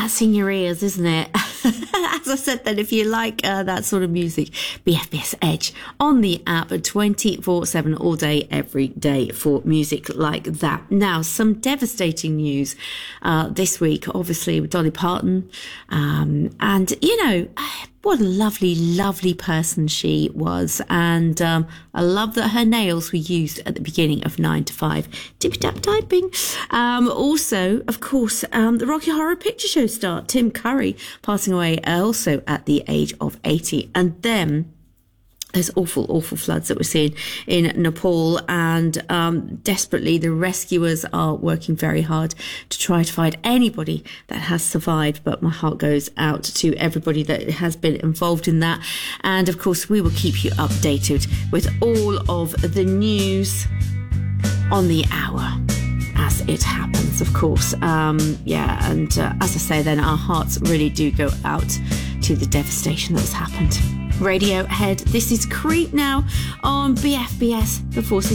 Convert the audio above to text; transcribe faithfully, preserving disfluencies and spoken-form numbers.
that's in your ears, isn't it? As I said then, if you like uh, that sort of music, B F B S Edge on the app twenty-four seven all day, every day for music like that. Now, some devastating news uh, this week, obviously, with Dolly Parton. Um, and, you know, what a lovely, lovely person she was. And um, I love that her nails were used at the beginning of nine to five. Tippy-tap typing. Um, also, of course, um, the Rocky Horror Picture Show star, Tim Curry, passing away also at the age of eighty. And then there's awful, awful floods that we're seeing in Nepal, and um, desperately the rescuers are working very hard to try to find anybody that has survived. But my heart goes out to everybody that has been involved in that. And of course, we will keep you updated with all of the news on the hour as it happens, of course. Um, yeah, and uh, as I say, then our hearts really do go out to the devastation that's happened. Radiohead, this is Creep now on B F B S, the Forces.